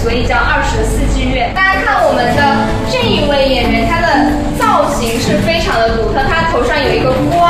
所以叫24季月。大家看我们的这一位演员，他的造型是非常的独特，他头上有一个冠，